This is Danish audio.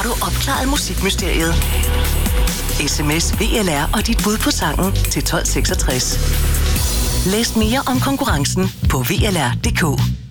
du opklaret musikmysteriet. SMS VLR og dit bud på sangen til 1266. Læs mere om konkurrencen på VLR.dk.